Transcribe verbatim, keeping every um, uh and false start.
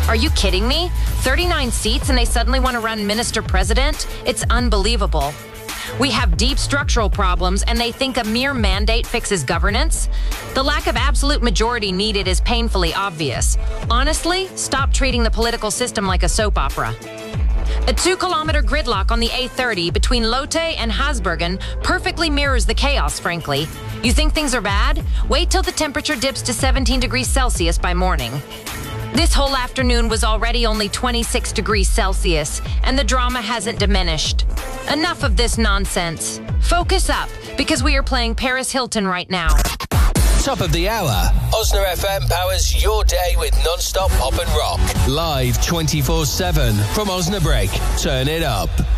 Are you kidding me? thirty-nine seats and they suddenly want to run minister president? It's unbelievable. We have deep structural problems and they think a mere mandate fixes governance? The lack of absolute majority needed is painfully obvious. Honestly, stop treating the political system like a soap opera. A two-kilometer gridlock on the A thirty between Lotte and Hasbergen perfectly mirrors the chaos, frankly. You think things are bad? Wait till the temperature dips to seventeen degrees Celsius by morning. This whole afternoon was already only twenty-six degrees Celsius, and the drama hasn't diminished. Enough of this nonsense. Focus up, because we are playing Paris Hilton right now. Top of the hour. Osna F M powers your day with non-stop pop and rock. Live twenty-four seven from Osnabrück. Turn it up.